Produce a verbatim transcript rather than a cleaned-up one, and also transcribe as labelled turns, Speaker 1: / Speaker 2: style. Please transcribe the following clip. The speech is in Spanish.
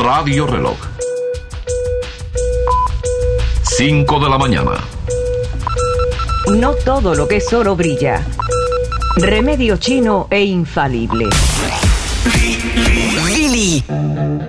Speaker 1: Radio Reloj. cinco de la mañana.
Speaker 2: No todo lo que es oro brilla. Remedio chino e infalible.
Speaker 3: Lili.